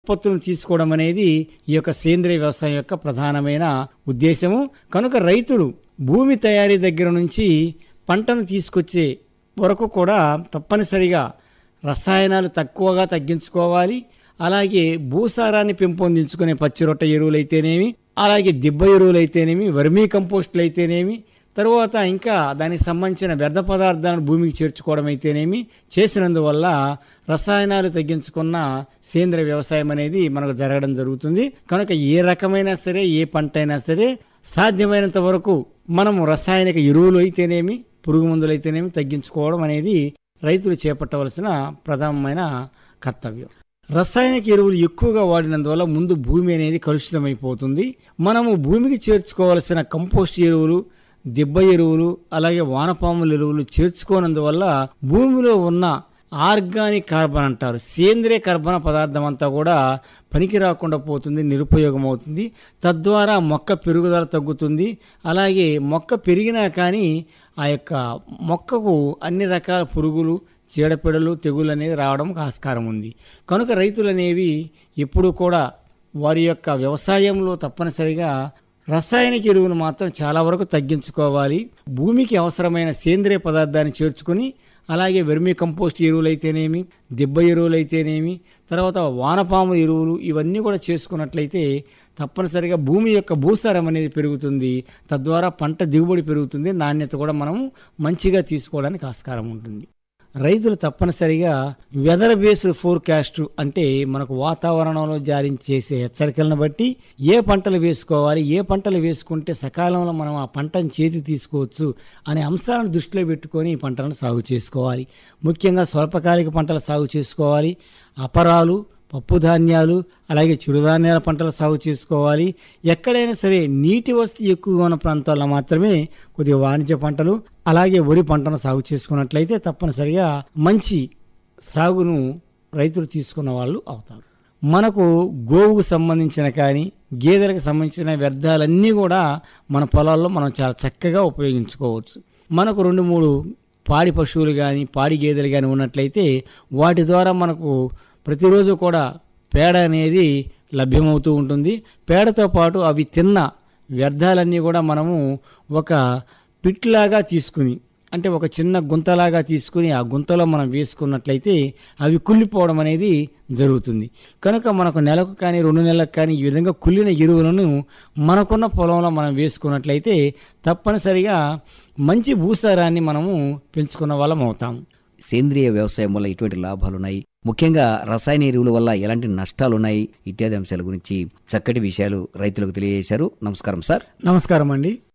ఉత్పత్తులను తీసుకోవడం అనేది ఈ యొక్క సేంద్రియ వ్యవసాయం యొక్క ప్రధానమైన ఉద్దేశము. కనుక రైతులు భూమి తయారీ దగ్గర నుంచి పంటను తీసుకొచ్చే వరకు కూడా తప్పనిసరిగా రసాయనాలు తక్కువగా తగ్గించుకోవాలి. అలాగే భూసారాన్ని పెంపొందించుకునే పచ్చిరొట్ట ఎరువులైతేనేమి, అలాగే దిబ్బ ఎరువులైతేనేమి, వర్మీ కంపోస్టులు అయితేనేమి, తరువాత ఇంకా దానికి సంబంధించిన వ్యర్థ పదార్థాలను భూమికి చేర్చుకోవడం అయితేనేమి చేసినందువల్ల రసాయనాలు తగ్గించుకున్న సేంద్రియ వ్యవసాయం అనేది మనకు జరగడం జరుగుతుంది. కనుక ఏ రకమైనా సరే, ఏ పంట అయినా సరే సాధ్యమైనంత వరకు మనము రసాయనిక ఎరువులు అయితేనేమి, పురుగు మందులు అయితేనేమి తగ్గించుకోవడం అనేది రైతులు చేపట్టవలసిన ప్రధానమైన కర్తవ్యం. రసాయనిక ఎరువులు ఎక్కువగా వాడినందువల్ల ముందు భూమి అనేది కలుషితమైపోతుంది. మనము భూమికి చేర్చుకోవాల్సిన కంపోస్ట్ ఎరువులు, దిబ్బ ఎరువులు, అలాగే వానపాముల ఎరువులు చేర్చుకోనందువల్ల భూమిలో ఉన్న ఆర్గానిక్ కార్బన్ అంటారు, సేంద్రియ కర్బన పదార్థం అంతా కూడా పనికి రాకుండా పోతుంది, నిరుపయోగం అవుతుంది. తద్వారా మొక్క పెరుగుదల తగ్గుతుంది. అలాగే మొక్క పెరిగినా కానీ ఆ యొక్క మొక్కకు అన్ని రకాల పురుగులు, చీడపీడలు, తెగులు అనేది రావడం ఆస్కారం ఉంది. కనుక రైతులు అనేవి ఎప్పుడు కూడా వారి యొక్క వ్యవసాయంలో తప్పనిసరిగా రసాయనిక ఎరువులు మాత్రం చాలా వరకు తగ్గించుకోవాలి. భూమికి అవసరమైన సేంద్రియ పదార్థాన్ని చేర్చుకుని, అలాగే వెర్మీ కంపోస్ట్ ఎరువులు అయితేనేమి, దిబ్బ ఎరువులు అయితేనేమి, తర్వాత వానపాము ఎరువులు, ఇవన్నీ కూడా చేసుకున్నట్లయితే తప్పనిసరిగా భూమి యొక్క భూసారం అనేది పెరుగుతుంది. తద్వారా పంట దిగుబడి పెరుగుతుంది, నాణ్యత కూడా మనము మంచిగా తీసుకోవడానికి ఆస్కారం ఉంటుంది. రైతులు తప్పనిసరిగా వెదర్ బేస్డ్ ఫోర్కాస్ట్ అంటే మనకు వాతావరణంలో జారీ చేసే హెచ్చరికలను బట్టి ఏ పంటలు వేసుకోవాలి, ఏ పంటలు వేసుకుంటే సకాలంలో మనం ఆ పంటను చేతికి తీసుకోవచ్చు అనే అంశాలను దృష్టిలో పెట్టుకొని ఈ పంటలను సాగు చేసుకోవాలి. ముఖ్యంగా స్వల్పకాలిక పంటలు సాగు చేసుకోవాలి. అపరాలు, పప్పు ధాన్యాలు, అలాగే చిరుధాన్యాల పంటలు సాగు చేసుకోవాలి. ఎక్కడైనా సరే నీటి వసతి ఎక్కువగా ఉన్న ప్రాంతాల్లో మాత్రమే కొద్దిగా వాణిజ్య పంటలు, అలాగే వరి పంటను సాగు చేసుకున్నట్లయితే తప్పనిసరిగా మంచి సాగును రైతులు తీసుకున్న వాళ్ళు అవుతారు. మనకు గోవుకు సంబంధించిన కానీ గేదెలకు సంబంధించిన వ్యర్థాలన్నీ కూడా మన పొలాల్లో మనం చాలా చక్కగా ఉపయోగించుకోవచ్చు. మనకు 2-3 పాడి పశువులు కానీ పాడి గేదెలు కానీ ఉన్నట్లయితే వాటి ద్వారా మనకు ప్రతిరోజు కూడా పేడ అనేది లభ్యమవుతూ ఉంటుంది. పేడతో పాటు అవి తిన్న వ్యర్థాలన్నీ కూడా మనము ఒక పిట్లాగా తీసుకుని, అంటే ఒక చిన్న గుంతలాగా తీసుకుని ఆ గుంతలో మనం వేసుకున్నట్లయితే అవి కుళ్ళిపోవడం అనేది జరుగుతుంది. కనుక మనకు నెలకు కానీ 2 నెలలకు కానీ ఈ విధంగా కుళ్ళిన ఎరువులను మనకున్న పొలంలో మనం వేసుకున్నట్లయితే తప్పనిసరిగా మంచి భూసారాన్ని మనము పెంచుకున్న వాళ్ళం అవుతాం. సేంద్రియ వ్యవసాయం వల్ల ఎటువంటి లాభాలున్నాయి, ముఖ్యంగా రసాయన ఎరువుల వల్ల ఎలాంటి నష్టాలున్నాయి ఇత్యాది అంశాల గురించి చక్కటి విషయాలు రైతులకు తెలియజేశారు. నమస్కారం సార్. నమస్కారం అండి.